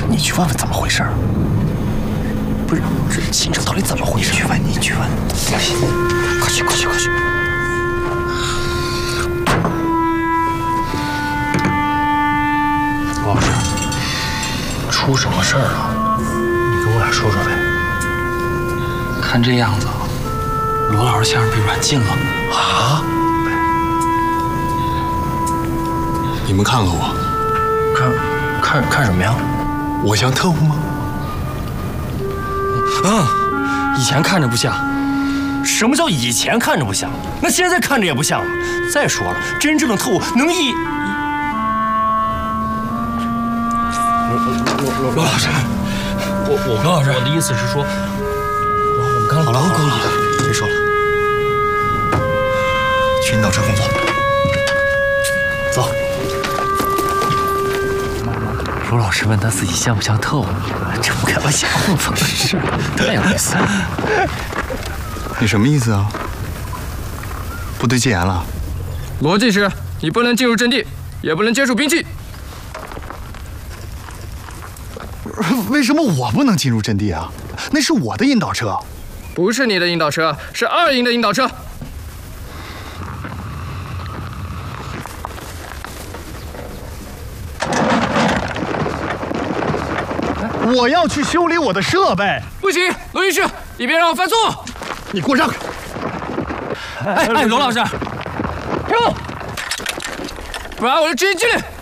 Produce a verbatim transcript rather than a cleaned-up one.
你去问问怎么回事。不是，这秦城到底怎么回事？你去问，你去问。快去，快去，快去！罗老师，出什么事儿了？你跟我俩说说呗。看这样子，罗老师像是被软禁了。啊？ 你们看看我， 看，看看什么呀？ 我像特务吗？ 嗯，以前看着不像。什么叫以前看着不像？那现在看着也不像了。再说了，真正的特务能一……罗罗老师，我我罗老师，我的意思是说，我们刚好了，好了，别说了，去引导车工作。走。罗老师问他自己像不像特务，这不开玩笑吗？是，太有意思了。 你什么意思啊？部队戒严了？ 罗技师，你不能进入阵地，也不能接触兵器。 为什么我不能进入阵地啊？那是我的引导车。 不是你的引导车，是二营的引导车。 我要去修理我的设备。 不行，罗技师，你别让我犯错。 你给我让开！ 哎哎，罗老师，停！不然我就直接进来。